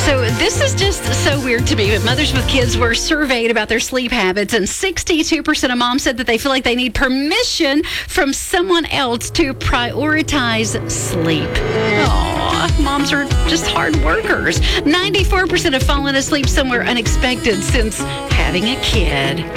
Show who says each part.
Speaker 1: So this is just so weird to me, but mothers with kids were surveyed about their sleep habits, and 62% of moms said that they feel like they need permission from someone else to prioritize sleep. Aw, moms are just hard workers. 94% have fallen asleep somewhere unexpected since having a kid.